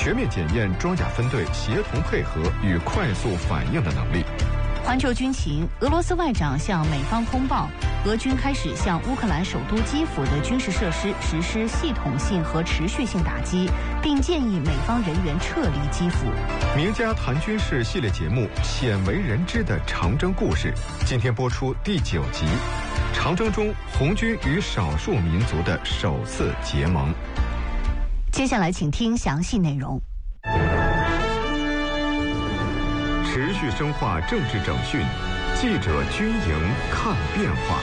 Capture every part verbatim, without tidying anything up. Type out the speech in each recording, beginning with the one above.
全面检验装甲分队协同配合与快速反应的能力。 环球军情，俄罗斯外长向美方通报，俄军开始向乌克兰首都基辅的军事设施实施系统性和持续性打击，并建议美方人员撤离基辅。 名家谈军事系列节目《鲜为人知的长征故事》，今天播出第九集。长征中，红军与少数民族的首次结盟。 接下来，请听详细内容。 持续深化政治整训，记者军营看变化。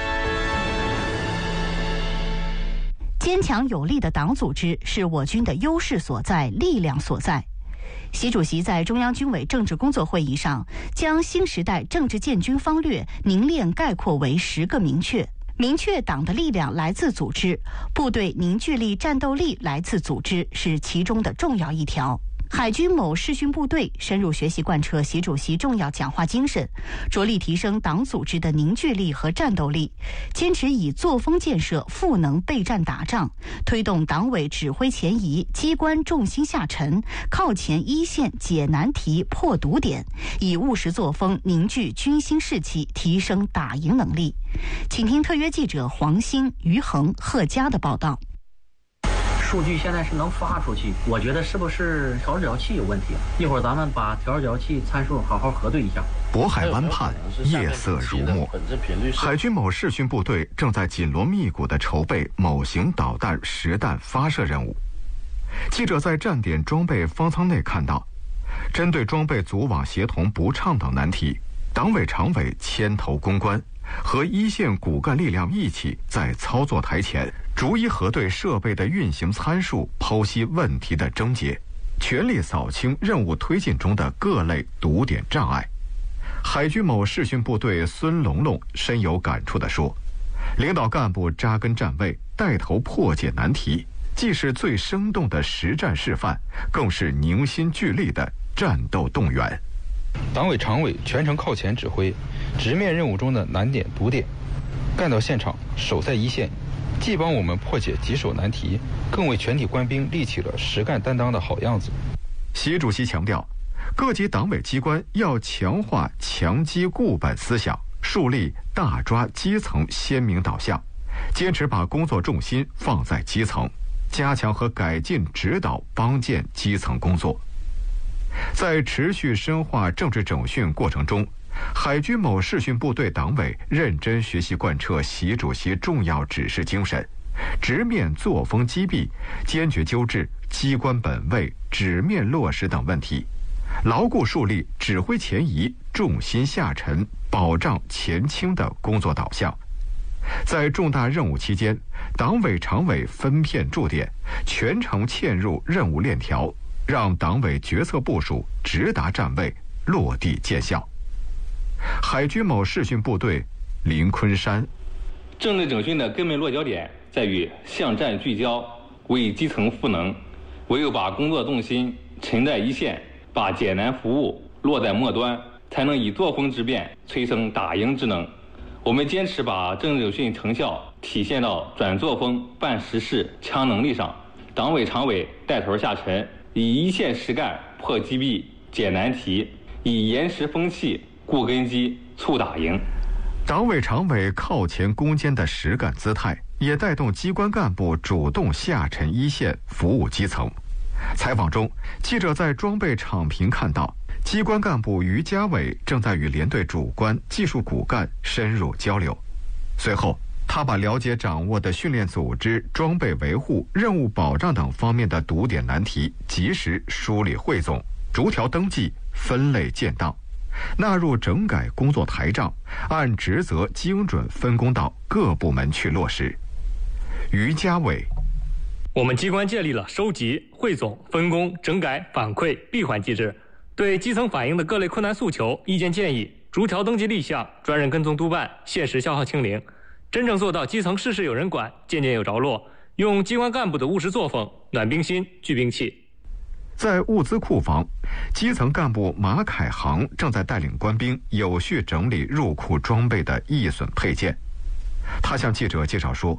坚强有力的党组织是我军的优势所在、力量所在。习主席在中央军委政治工作会议上，将新时代政治建军方略凝练概括为十个明确。明确党的力量来自组织，部队凝聚力、战斗力来自组织，是其中的重要一条。海军某视训部队深入学习贯彻习主席重要讲话精神，着力提升党组织的凝聚力和战斗力，坚持以作风建设赋能备战打仗，推动党委指挥前移，机关重心下沉，靠前一线解难题、破堵点，以务实作风凝聚军心士气，提升打赢能力。请听特约记者黄兴、于恒、贺佳的报道。 数据现在是能发出去，我觉得是不是调角器有问题？一会儿咱们把调角器参数好好核对一下。 渤海湾畔夜色如墨，海军某视训部队正在紧锣密鼓地筹备某型导弹实弹发射任务。记者在站点装备方舱内看到，针对装备组网协同不畅等难题，党委常委牵头攻关，和一线骨干力量一起在操作台前逐一核对设备的运行参数，剖析问题的症结，全力扫清任务推进中的各类堵点障碍。海军某视训部队孙龙龙深有感触地说，领导干部扎根站位，带头破解难题，既是最生动的实战示范，更是凝心聚力的战斗动员。 党委常委全程靠前指挥，直面任务中的难点堵点，干到现场，守在一线，既帮我们破解棘手难题，更为全体官兵立起了实干担当的好样子。 习主席强调，各级党委机关要强化强基固本思想，树立大抓基层鲜明导向，坚持把工作重心放在基层，加强和改进指导帮建基层工作。在持续深化政治整训过程中，海军某视训部队党委认真学习贯彻习主席重要指示精神，直面作风积弊，坚决纠治机关本位、纸面落实等问题，牢固树立指挥前移、重心下沉、保障前倾的工作导向。在重大任务期间，党委常委分片驻点，全程嵌入任务链条，让党委决策部署直达站位，落地见效。海军某视训部队林昆山， 政治整训的根本落脚点在于向战聚焦，为基层赋能。唯有把工作重心沉在一线，把艰难服务落在末端，才能以作风之变催生打赢之能。我们坚持把政治整训成效体现到转作风、办实事、强能力上。党委常委带头下沉，以一线实干破积弊、解难题，以严实风气固根基、促打赢。 党委常委靠前攻坚的实干姿态，也带动机关干部主动下沉一线，服务基层。采访中，记者在装备场坪看到，机关干部于家伟正在与连队主官、技术骨干深入交流。随后，他把了解掌握的训练组织、装备维护、任务保障等方面的堵点难题及时梳理汇总，逐条登记、分类建档，纳入整改工作台账，按职责精准分工到各部门去落实。于家伟， 我们机关建立了收集、汇总、分工、整改、反馈闭环机制，对基层反映的各类困难诉求、意见建议逐条登记立项，专人跟踪督办，限时消耗清零，真正做到基层事事有人管，件件有着落，用机关干部的务实作风暖兵心、聚兵气。 在物资库房，基层干部马凯航正在带领官兵有序整理入库装备的易损配件。他向记者介绍说，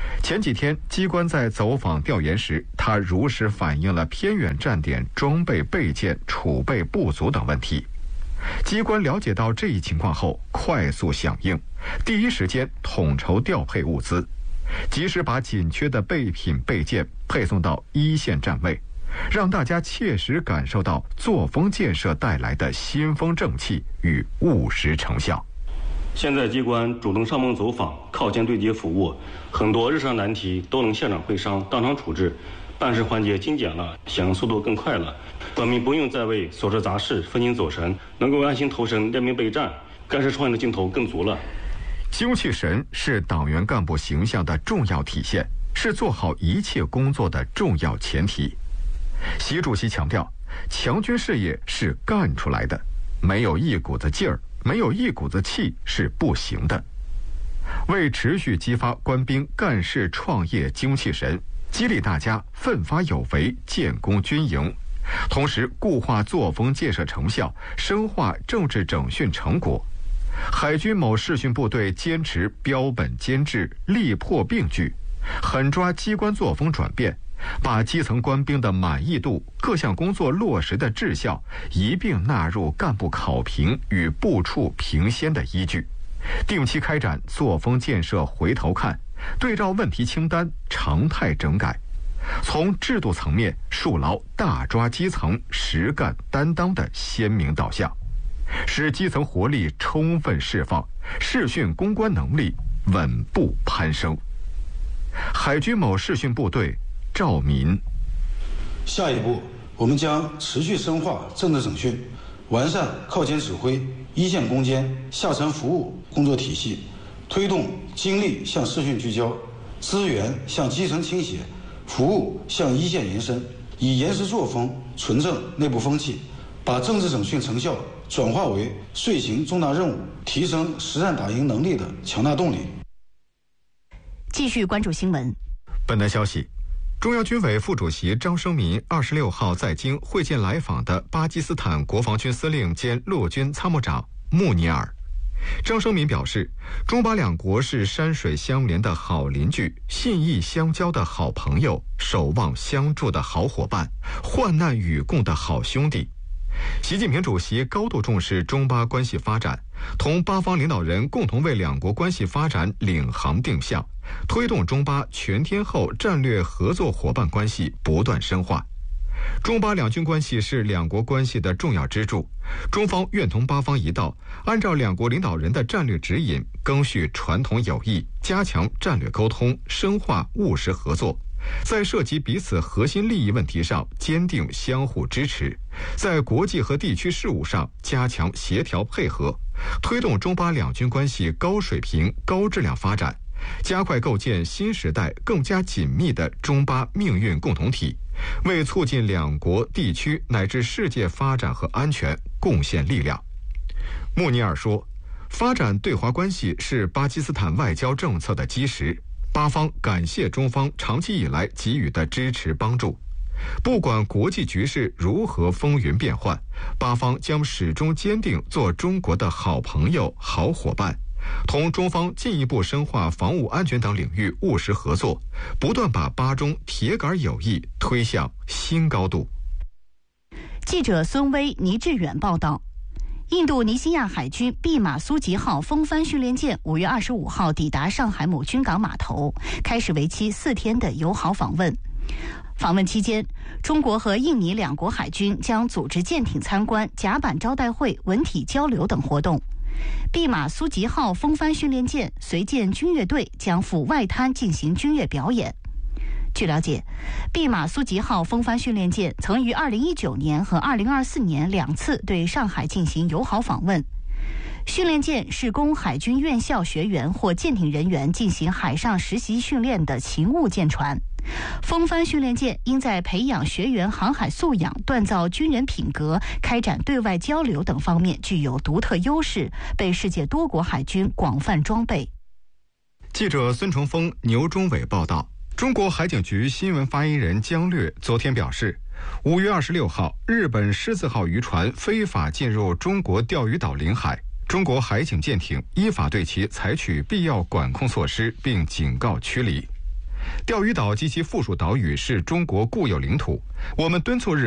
前几天，机关在走访调研时，他如实反映了偏远站点装备备件储备不足等问题。机关了解到这一情况后，快速响应，第一时间统筹调配物资，及时把紧缺的备品备件配送到一线站位，让大家切实感受到作风建设带来的新风正气与务实成效。 现在机关主动上门走访、靠前对接服务，很多日常难题都能现场会商、当场处置，办事环节精简了，响应速度更快了。官民不用再为琐事杂事分心走神，能够安心投身练兵备战，干事创业的劲头更足了。 精气神是党员干部形象的重要体现，是做好一切工作的重要前提。习主席强调，强军事业是干出来的，没有一股子劲儿，没有一股子气是不行的。为持续激发官兵干事创业精气神，激励大家奋发有为，建功军营，同时固化作风建设成效，深化政治整训成果。海军某视训部队坚持标本兼治，力破并举，狠抓机关作风转变，把基层官兵的满意度、各项工作落实的质效一并纳入干部考评与部处评先的依据，定期开展作风建设回头看、对照问题清单常态整改，从制度层面树牢大抓基层、实干担当的鲜明导向，使基层活力充分释放，视训攻关能力稳步攀升。海军某视训部队赵民。 下一步，我们将持续深化政治整训，完善靠前指挥、一线攻坚、下沉服务工作体系，推动精力向视训聚焦，资源向基层倾斜，服务向一线延伸，以严实作风纯正内部风气，把政治整训成效转化为遂行重大任务、提升实战打赢能力的强大动力。 继续关注新闻。 本台消息，中央军委副主席张生民二十六号在京会见来访的巴基斯坦国防军司令兼陆军参谋长穆尼尔。张生民表示，中巴两国是山水相连的好邻居，信义相交的好朋友，守望相助的好伙伴，患难与共的好兄弟。习近平主席高度重视中巴关系发展，同巴方领导人共同为两国关系发展领航定向，推动中巴全天候战略合作伙伴关系不断深化。中巴两军关系是两国关系的重要支柱，中方愿同巴方一道，按照两国领导人的战略指引，赓续传统友谊，加强战略沟通，深化务实合作，在涉及彼此核心利益问题上坚定相互支持，在国际和地区事务上加强协调配合，推动中巴两军关系高水平、高质量发展，加快构建新时代更加紧密的中巴命运共同体，为促进两国地区乃至世界发展和安全贡献力量。穆尼尔说，发展对华关系是巴基斯坦外交政策的基石，巴方感谢中方长期以来给予的支持帮助。不管国际局势如何风云变幻，巴方将始终坚定做中国的好朋友、好伙伴，同中方进一步深化防务安全等领域务实合作，不断把巴中铁杆友谊推向新高度。 记者孙威、倪志远报道。印度尼西亚海军毕马苏吉号风帆训练舰五月二十五号抵达上海某军港码头，开始为期四天的友好访问。访问期间，中国和印尼两国海军将组织舰艇参观、甲板招待会、文体交流等活动。毕马苏吉号风帆训练舰随舰军乐队将赴外滩进行军乐表演。据了解，毕马苏吉号风帆训练舰曾于二零一九年和二零二四年两次对上海进行友好访问。训练舰是供海军院校学员或舰艇人员进行海上实习训练的勤务舰船。风帆训练舰应在培养学员航海素养、锻造军人品格、开展对外交流等方面具有独特优势，被世界多国海军广泛装备。 记者孙成峰、牛忠伟报道。中国海警局新闻发言人姜略昨天表示，五月二十六号，日本狮子号渔船非法进入中国钓鱼岛领海，中国海警舰艇依法对其采取必要管控措施，并警告驱离。 钓鱼岛及其附属岛屿是中国固有领土，我们敦促日